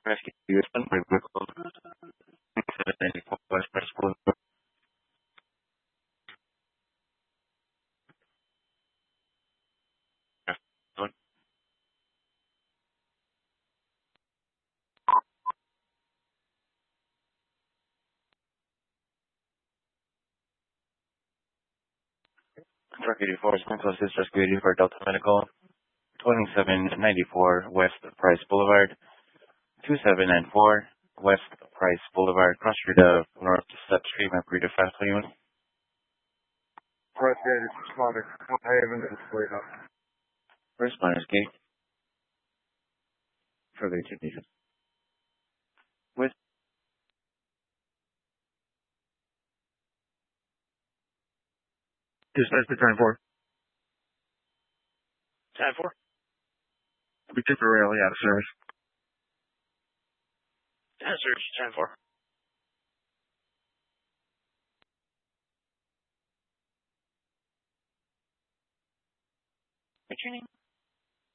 Rescue Houston, Biblical 794 West Price Boulevard. Truck 84 is Central Assist Rescue 84 Delta Medical 2794 West Price Boulevard, 2794 West Price Boulevard, cross street of North Step Street, Margarita Fast Lane. Investigators responding. I haven't been split up. Responders gate. Further technicians. With Dispatch to 10-4. 10-4. We temporarily out of service. Search 10-4. What's your name?